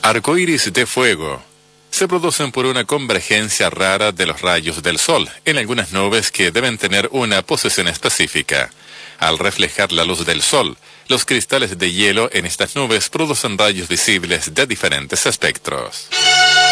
Arcoíris de fuego. Se producen por una convergencia rara de los rayos del Sol en algunas nubes que deben tener una posición específica. Al reflejar la luz del Sol, los cristales de hielo en estas nubes producen rayos visibles de diferentes espectros.